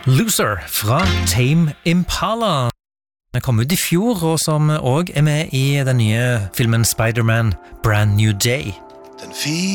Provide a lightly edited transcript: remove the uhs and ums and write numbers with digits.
Loser fra Tame Impala. Den kom ut i fjor, og som også med i den nye filmen Spider-Man Brand New Day. Den